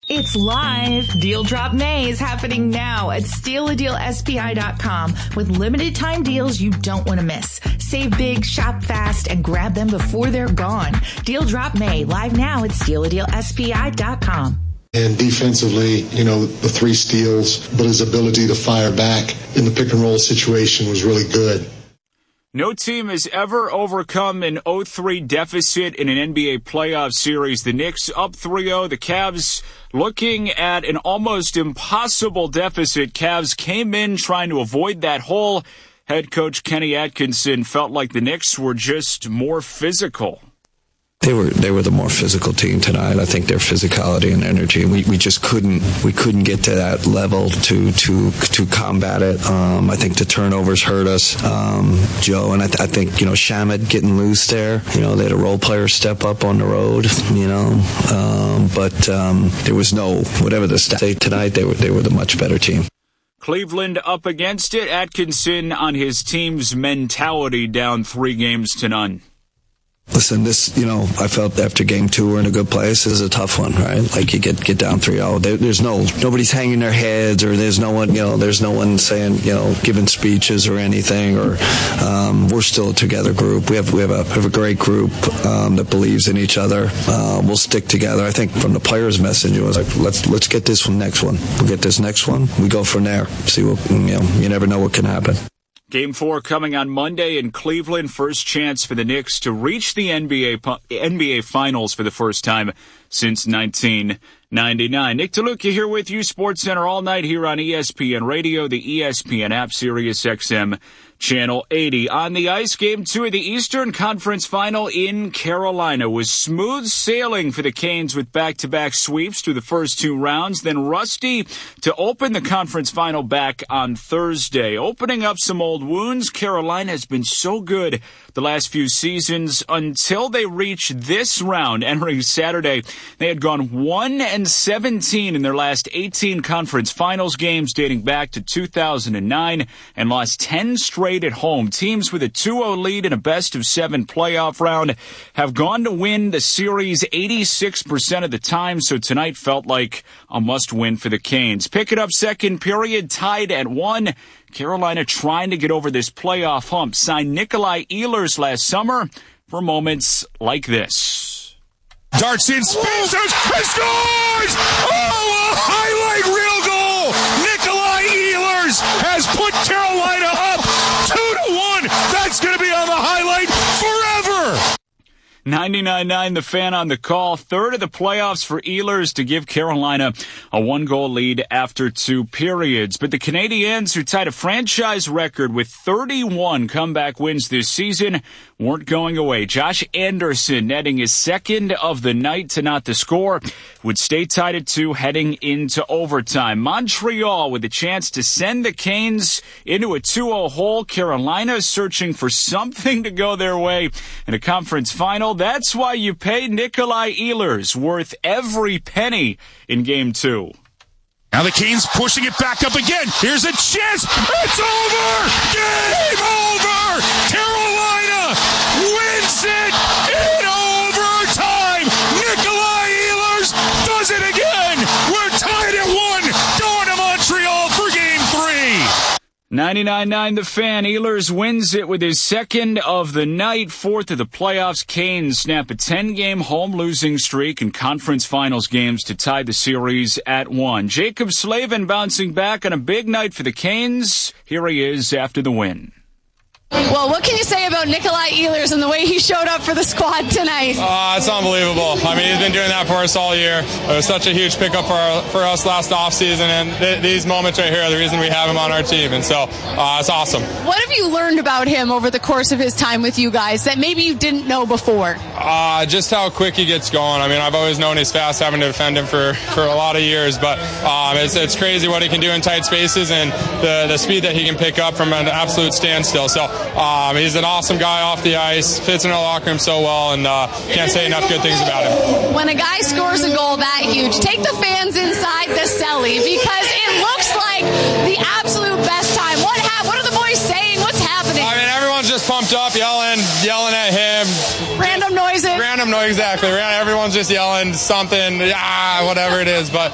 It's live. Deal Drop May is happening now at StealADealSPI.com with limited time deals you don't want to miss. Save big, shop fast, and grab them before they're gone. Deal Drop May live now at StealADealSPI.com. And defensively, the 3 steals, but his ability to fire back in the pick and roll situation was really good. No team has ever overcome an 0-3 deficit in an NBA playoff series. The Knicks up 3-0. The Cavs looking at an almost impossible deficit. Cavs came in trying to avoid that hole. Head coach Kenny Atkinson felt like the Knicks were just more physical. They were the more physical team tonight. I think their physicality and energy, we just couldn't get to that level to combat it. I think the turnovers hurt us, Joe, and I think Shamet getting loose there. They had a role player step up on the road. But there was no whatever the state tonight. They were the much better team. Cleveland up against it. Atkinson on his team's mentality, down 3-0. Listen, this, I felt after game 2 we're in a good place. This is a tough one, right? Like you get down 3-0. There's nobody's hanging their heads, or there's no one saying, giving speeches or anything, or we're still a together group. We have a great group that believes in each other. We'll stick together. I think from the players' message, it was like, let's get this next one. We'll get this next one. We go from there. See what, you never know what can happen. Game 4 coming on Monday in Cleveland. First chance for the Knicks to reach the NBA Finals for the first time since 1999. Nick DeLuca here with you, SportsCenter all night here on ESPN Radio, the ESPN app, Sirius XM Channel 80. On the ice, Game 2 of the Eastern Conference Final in Carolina was smooth sailing for the Canes with back-to-back sweeps through the first 2 rounds, then rusty to open the conference final back on Thursday. Opening up some old wounds, Carolina has been so good the last few seasons until they reach this round. Entering Saturday, they had gone 1-17 in their last 18 conference finals games dating back to 2009 and lost 10 straight at home. Teams with a 2-0 lead in a best-of-7 playoff round have gone to win the series 86% of the time, so tonight felt like a must-win for the Canes. Pick it up second period, tied at 1. Carolina trying to get over this playoff hump. Signed Nikolai Ehlers last summer for moments like this. Darts in, spins, and scores! Oh, a highlight reel goal! Nikolai Ehlers has put Carolina up 2-1. That's going to be on the highlight forever. 99.9 The Fan on the call. Third of the playoffs for Ehlers to give Carolina a 1-goal lead after 2 periods. But the Canadiens, who tied a franchise record with 31 comeback wins this season, weren't going away. Josh Anderson netting his second of the night to not the score, would stay tied at 2 heading into overtime. Montreal with a chance to send the Canes into a 2-0 hole. Carolina searching for something to go their way in a conference final. That's why you pay Nikolai Ehlers, worth every penny in Game 2. Now the Canes pushing it back up again. Here's a chance. It's over! Game over! Carolina wins it in overtime! Nikolai Ehlers does it again! We're tied at 1, going to Montreal for Game 3! 99.9 The Fan. Ehlers wins it with his second of the night, fourth of the playoffs. Canes snap a 10-game home losing streak in conference finals games to tie the series at 1. Jacob Slavin bouncing back on a big night for the Canes. Here he is after the win. Well, what can you say about Nikolai Ehlers and the way he showed up for the squad tonight? It's unbelievable. I mean, he's been doing that for us all year. It was such a huge pickup for us last offseason, and these moments right here are the reason we have him on our team, and so it's awesome. What have you learned about him over the course of his time with you guys that maybe you didn't know before? Just how quick he gets going. I mean, I've always known he's fast, having to defend him for a lot of years, but it's crazy what he can do in tight spaces and the speed that he can pick up from an absolute standstill. So he's an awesome guy off the ice, fits in our locker room so well, and can't say enough good things about him. When a guy scores a goal that huge, take the fans inside the celly, because it looks like the absolute best time. What are the boys saying? What's happening? I mean, everyone's just pumped up, yelling at him. Random noises. Exactly. Everyone's just yelling something, whatever it is, but